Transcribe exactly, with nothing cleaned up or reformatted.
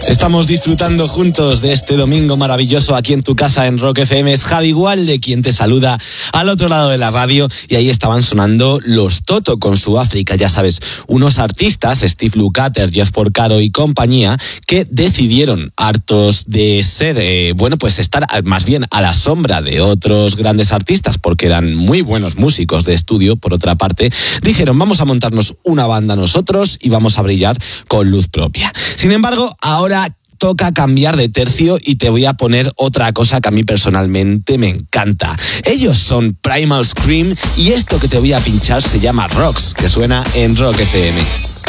Estamos disfrutando juntos de este domingo maravilloso aquí en tu casa en Rock F M. Es Javi Gualde quien te saluda al otro lado de la radio, y ahí estaban sonando Los Toto con su África. Ya sabes, unos artistas, Steve Lukather, Jeff Porcaro y compañía, que decidieron, hartos de ser, eh, bueno, pues estar más bien a la sombra de otros grandes artistas, porque eran muy buenos músicos de estudio, por otra parte, dijeron, vamos a montarnos una banda nosotros y vamos a brillar con luz propia. Sin embargo, ahora toca cambiar de tercio y te voy a poner otra cosa que a mí personalmente me encanta. Ellos son Primal Scream y esto que te voy a pinchar se llama Rocks, que suena en Rock F M.